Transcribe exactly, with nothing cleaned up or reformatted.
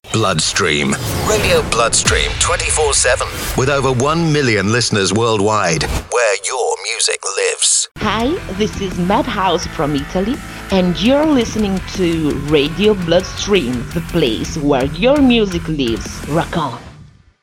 Bloodstream. Radio Bloodstream twenty-four seven. With over one million listeners worldwide. Where your music lives. Hi, this is Madhouse from Italy, and you're listening to Radio Bloodstream, the place where your music lives. Rock on.